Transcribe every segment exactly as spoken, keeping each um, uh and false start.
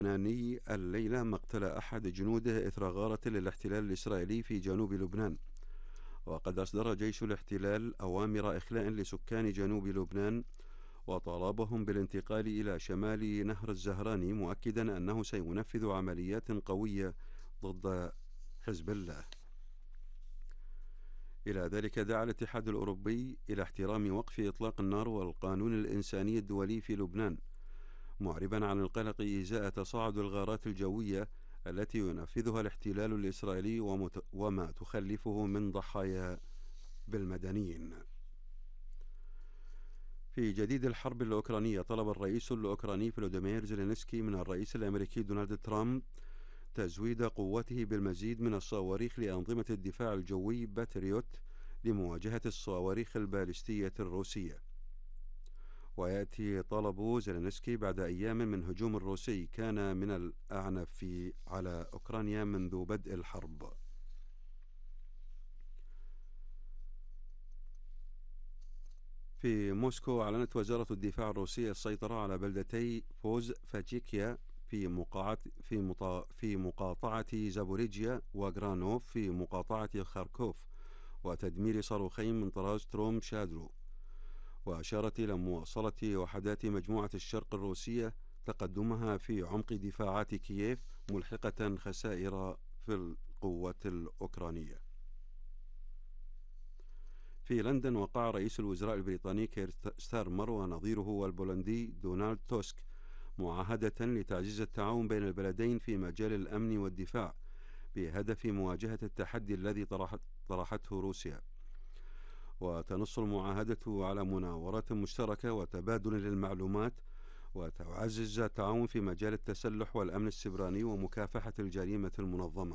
اللبناني الليلة مقتل أحد جنوده إثر غارة للاحتلال الإسرائيلي في جنوب لبنان. وقد أصدر جيش الاحتلال أوامر إخلاء لسكان جنوب لبنان وطالبهم بالانتقال إلى شمال نهر الزهراني، مؤكدا أنه سينفذ عمليات قوية ضد حزب الله. إلى ذلك دعا الاتحاد الأوروبي إلى احترام وقف إطلاق النار والقانون الإنساني الدولي في لبنان، معربا عن القلق إزاء تصاعد الغارات الجوية التي ينفذها الاحتلال الإسرائيلي وما تخلفه من ضحايا بالمدنيين. في جديد الحرب الأوكرانية، طلب الرئيس الأوكراني فلوديمير زيلينسكي من الرئيس الأمريكي دونالد ترامب تزويد قوته بالمزيد من الصواريخ لأنظمة الدفاع الجوي باتريوت لمواجهة الصواريخ البالستية الروسية. ويأتي طلب زيلينسكي بعد أيام من هجوم روسي كان من الأعنف في على أوكرانيا منذ بدء الحرب. في موسكو، أعلنت وزارة الدفاع الروسية السيطرة على بلدتي فوز فاتيكيا في مقاطعة في مطا في مقاطعة زابوريجيا وغرانوف في مقاطعة خاركوف، وتدمير صاروخين من طراز تروم شادرو. وأشارت إلى مواصلة وحدات مجموعة الشرق الروسية تقدمها في عمق دفاعات كييف، ملحقة خسائر في القوة الأوكرانية. في لندن، وقع رئيس الوزراء البريطاني كير ستارمر ونظيره البولندي دونالد توسك معاهدة لتعزيز التعاون بين البلدين في مجال الأمن والدفاع بهدف مواجهة التحدي الذي طرحت طرحته روسيا. وتنص المعاهدة على مناورات مشتركة وتبادل للمعلومات، وتعزز التعاون في مجال التسلح والأمن السبراني ومكافحة الجريمة المنظمة.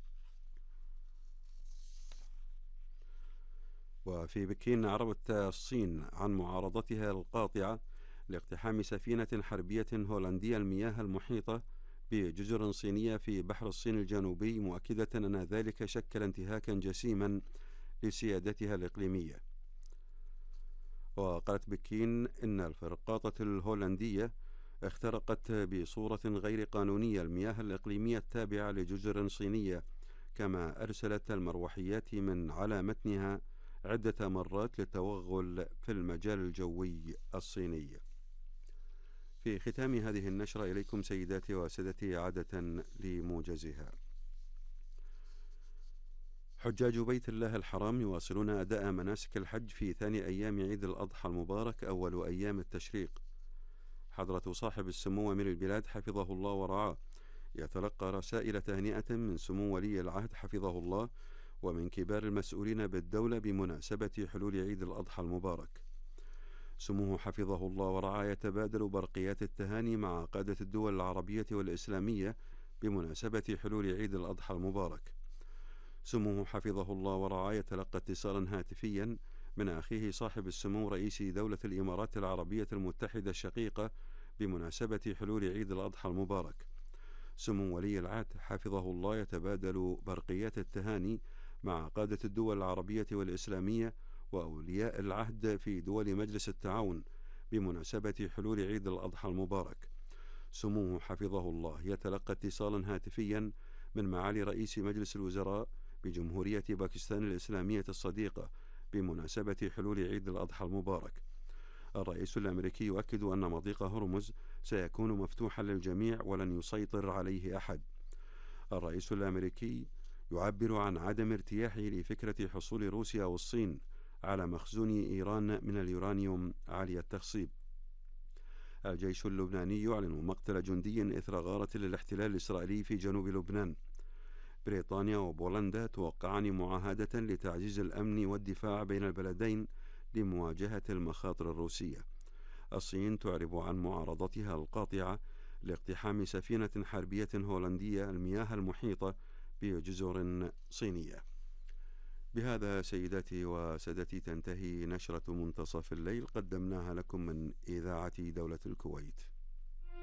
وفي بكين، أعربت الصين عن معارضتها القاطعة لاقتحام سفينة حربية هولندية المياه المحيطة بجزر صينية في بحر الصين الجنوبي، مؤكدة أن ذلك شكل انتهاكا جسيما لسيادتها الإقليمية. وقالت بكين إن الفرقاطة الهولندية اخترقت بصورة غير قانونية المياه الإقليمية التابعة لجزر صينية، كما أرسلت المروحيات من على متنها عدة مرات للتوغل في المجال الجوي الصيني. في ختام هذه النشرة إليكم سيداتي وسادتي عادة لموجزها. حجاج بيت الله الحرام يواصلون أداء مناسك الحج في ثاني أيام عيد الأضحى المبارك أول أيام التشريق. حضرة صاحب السمو أمير البلاد حفظه الله ورعاه يتلقى رسائل تهنئة من سمو ولي العهد حفظه الله ومن كبار المسؤولين بالدولة بمناسبة حلول عيد الأضحى المبارك. سموه حفظه الله ورعاه يتبادل برقيات التهاني مع قادة الدول العربية والإسلامية بمناسبة حلول عيد الأضحى المبارك. سموه حفظه الله ورعاه يتلقى اتصالا هاتفيا من أخيه صاحب السمو رئيس دولة الإمارات العربية المتحدة الشقيقة بمناسبة حلول عيد الأضحى المبارك. سمو ولي العهد حفظه الله يتبادل برقيات التهاني مع قادة الدول العربية والإسلامية وأولياء العهد في دول مجلس التعاون بمناسبة حلول عيد الأضحى المبارك. سموه حفظه الله يتلقى اتصالا هاتفيا من معالي رئيس مجلس الوزراء بجمهورية باكستان الإسلامية الصديقة بمناسبة حلول عيد الأضحى المبارك. الرئيس الأمريكي يؤكد أن مضيق هرمز سيكون مفتوحا للجميع ولن يسيطر عليه أحد. الرئيس الأمريكي يعبر عن عدم ارتياحه لفكرة حصول روسيا والصين على مخزون إيران من اليورانيوم عالي التخصيب. الجيش اللبناني يعلن مقتل جندي إثر غارة للاحتلال الإسرائيلي في جنوب لبنان. بريطانيا وبولندا توقعان معاهدة لتعزيز الأمن والدفاع بين البلدين لمواجهة المخاطر الروسية. الصين تعرب عن معارضتها القاطعة لاقتحام سفينة حربية هولندية المياه المحيطة بجزر صينية. بهذا سيداتي وسادتي تنتهي نشرة منتصف الليل قدمناها لكم من إذاعة دولة الكويت.